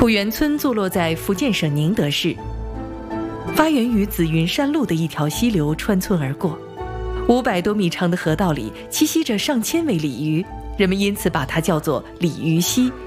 浦源村坐落在福建省宁德市，发源于紫云山路的一条溪流穿村而过，500多米长的河道里栖息着上千尾鲤鱼，人们因此把它叫做鲤鱼溪，